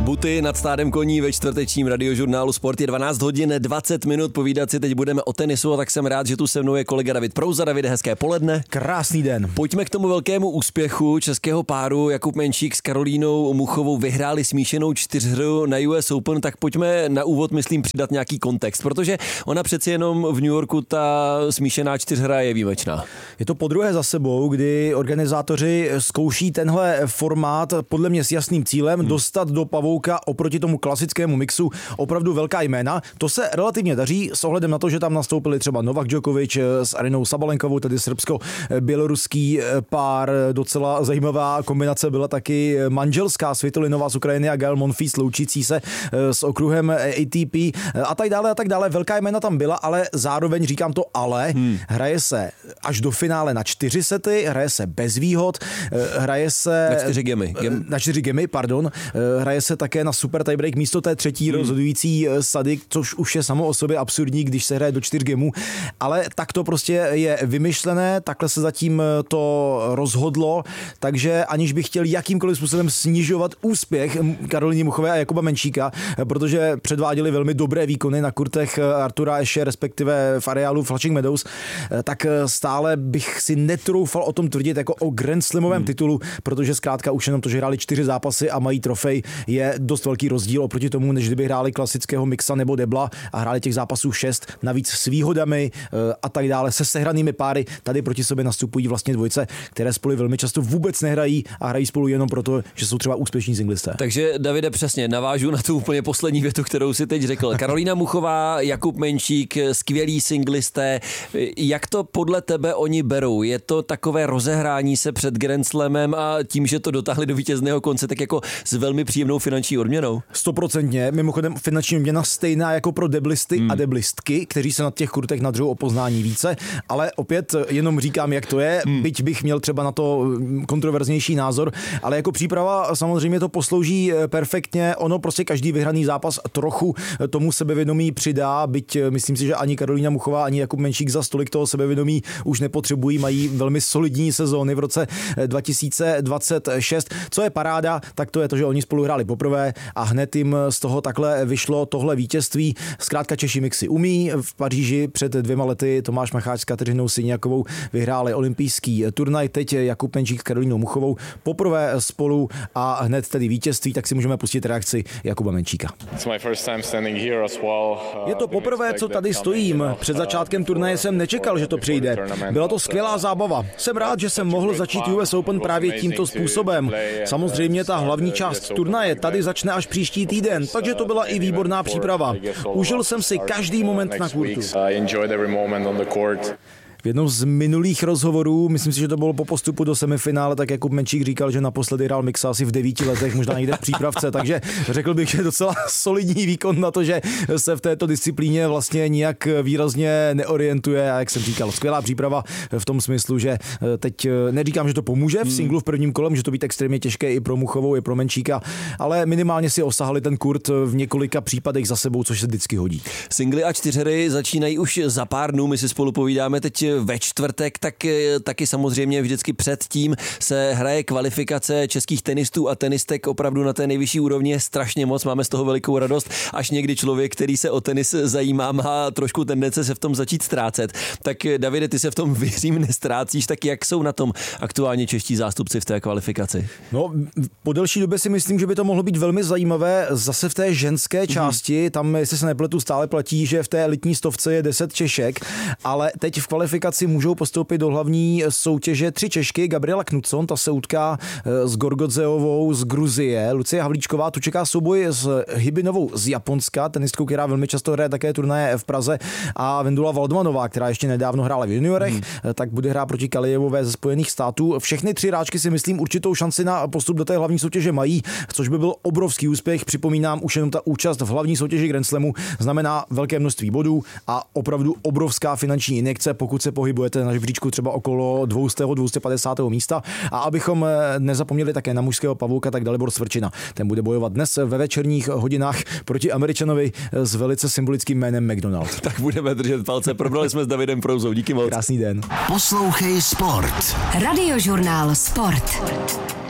Buty nad stádem koní ve čtvrtečním radiožurnálu Sport je 12 hodin 20 minut. Povídat si teď budeme o tenisu, a tak jsem rád, že tu se mnou je kolega David Prouza. Davide, hezké poledne. Krásný den. Pojďme k tomu velkému úspěchu českého páru. Jakub Menšík s Karolínou Muchovou vyhráli smíšenou čtyřhru na US Open, tak pojďme na úvod, myslím, přidat nějaký kontext, protože ona přeci jenom v New Yorku ta smíšená čtyřhra je výjimečná. Je to podruhé za sebou, kdy organizátoři zkouší tenhle formát podle mě s jasným cílem dostat do pavouka oproti tomu klasickému mixu opravdu velká jména. To se relativně daří s ohledem na to, že tam nastoupili třeba Novak Djokovic s Arenou Sabalenkovou, tedy srbsko-běloruský pár. Docela zajímavá kombinace byla taky manželská Svitolinová z Ukrajiny a Gael Monfils loučící se s okruhem ATP a tak dále. Velká jména tam byla, ale zároveň říkám to hraje se až do finále na 4 sety, hraje se bez výhod, hraje se na 4 gemy, hraje se také na super tiebreak místo té třetí rozhodující sady, což už je samo o sobě absurdní, když se hraje do 4 gemů, ale tak to prostě je vymyšlené, takhle se zatím to rozhodlo, takže aniž bych chtěl jakýmkoliv způsobem snižovat úspěch Karolíny Muchové a Jakuba Menšíka, protože předváděli velmi dobré výkony na kurtech Artura Ashe, respektive v areálu Flushing Meadows, tak stále bych si netroufal o tom tvrdit jako o Grand Slamovém titulu, protože zkrátka už jenom to, že hráli 4 zápasy a mají trofej, je dost velký rozdíl oproti tomu, než kdyby hráli klasického mixa nebo debla a hráli těch zápasů 6, navíc s výhodami a tak dále, se sehranými páry. Tady proti sobě nastupují vlastně dvojce, které spolu velmi často vůbec nehrají a hrají spolu jenom proto, že jsou třeba úspěšní singlisté. Takže Davide, přesně navážu na tu úplně poslední větu, kterou si teď řekl. Karolína Muchová, Jakub Menšík, skvělí singlisté. Jak to podle tebe oni berou? Je to takové rozehrání se před Grand Slamem a tím, že to dotáhli do vítězného konce, tak jako s velmi příjemnou finanční odměnou? 100%. Mimochodem finanční odměna stejná jako pro deblisty a deblistky, kteří se na těch kurtech nadřou o poznání více, ale opět jenom říkám, jak to je, byť bych měl třeba na to kontroverznější názor, ale jako příprava samozřejmě to poslouží perfektně. Ono prostě každý vyhraný zápas trochu tomu sebevědomí přidá, byť myslím si, že ani Karolína Muchová, ani Jakub Menšík za stolik toho sebevědomí už nepotřebují, mají velmi solidní sezóny v roce 2026. Co je paráda, tak to je to, že oni spolu hráli poprvé a hned jim z toho takhle vyšlo tohle vítězství. Zkrátka Češi mixy umí. V Paříži před 2 lety Tomáš Macháč s Kateřinou Syniakovou vyhráli olympijský turnaj. Teď Jakub Menšík s Karolínou Muchovou poprvé spolu a hned tedy vítězství, tak si můžeme pustit reakci Jakuba Menšíka. Je to poprvé, co tady stojím. Před začátkem turnaje jsem nečekal, že to přijde. Byla to skvělá zábava. Jsem rád, že jsem mohl začít US Open právě tímto způsobem. Samozřejmě ta hlavní část turnaje tady začne až příští týden, takže to byla i výborná příprava. Užil jsem si každý moment na kurtu. V jednom z minulých rozhovorů, myslím si, že to bylo po postupu do semifinále, tak Jakub Menšík říkal, že naposledy hrál mixa asi v 9 letech, možná někde v přípravce, takže řekl bych, že docela solidní výkon na to, že se v této disciplíně vlastně nijak výrazně neorientuje a jak jsem říkal, skvělá příprava v tom smyslu, že teď neříkám, že to pomůže v singlu v prvním kole, může to být extrémně těžké i pro Muchovou, i pro Menšíka, ale minimálně si osahali ten kurt v několika případech za sebou, což se vždycky hodí. Singly a čtyřhry začínají už za pár dnů, my si spolu povídáme teď ve čtvrtek, tak taky samozřejmě vždycky předtím se hraje kvalifikace českých tenistů a tenistek opravdu na té nejvyšší úrovni je strašně moc, máme z toho velikou radost, až někdy člověk, který se o tenis zajímá, má trošku tendence se v tom začít ztrácet. Tak Davide, ty se v tom věřím nestrácíš, tak jak jsou na tom aktuálně čeští zástupci v té kvalifikaci? No, po delší době si myslím, že by to mohlo být velmi zajímavé zase v té ženské části, tam, jestli se nepletu, stále platí, že v té elitní stovce je 10 Češek, ale teď v kvalifikaci můžou postoupit do hlavní soutěže 3 Češky. Gabriela Knudson, ta se utká s Gorgodzeovou z Gruzie. Lucie Havlíčková, tu čeká souboj s Hybinovou z Japonska, tenistkou, která velmi často hraje také turnaje v Praze, a Vendula Waldmanová, která ještě nedávno hrála v juniorech, tak bude hrát proti Kalijevové ze Spojených států. Všechny 3 hráčky si myslím určitou šanci na postup do té hlavní soutěže mají, což by byl obrovský úspěch. Připomínám, už jenom ta účast v hlavní soutěži Grand Slamu znamená velké množství bodů a opravdu obrovská finanční injekce, pokud se pohybujete na žebříčku třeba okolo 200-250 místa. A abychom nezapomněli také na mužského pavouka, tak Dalibor Svrčina. Ten bude bojovat dnes ve večerních hodinách proti Američanovi s velice symbolickým jménem McDonald. Tak budeme držet palce. Probrali jsme s Davidem Prouzou. Díky moc. Krásný den. Poslouchej Sport. Radiožurnál Sport.